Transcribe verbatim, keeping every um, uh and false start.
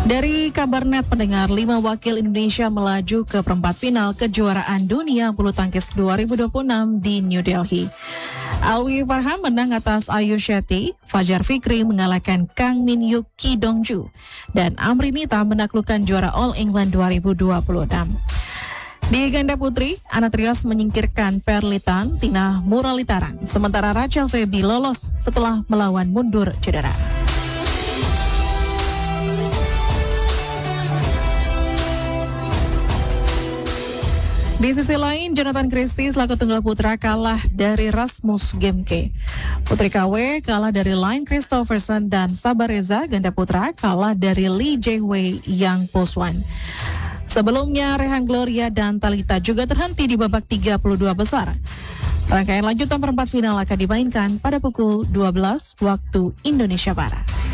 Dari kabarnet pendengar, lima wakil Indonesia melaju ke perempat final kejuaraan dunia bulu tangkis dua ribu dua puluh enam di New Delhi. Alwi Farhan menang atas Ayu Shetty, Fajar Fikri mengalahkan Kang Min Hyuk Ki Dongju, dan Amri Nita menaklukkan juara All England dua ribu dua puluh enam. Di ganda putri, Ana Trias menyingkirkan Perlitan, Tina Muralitaran, sementara Rachel Feby lolos setelah melawan mundur cedera. Di sisi lain, Jonathan Christie selaku tunggal putra kalah dari Rasmus Gemke. Putri K W kalah dari Line Christopherson, dan Sabareza ganda putra kalah dari Lee Jae-wei Yang Poswan. Sebelumnya, Rehan Gloria dan Talita juga terhenti di babak tiga puluh dua besar. Rangkaian lanjutan perempat final akan dimainkan pada pukul dua belas waktu Indonesia Barat.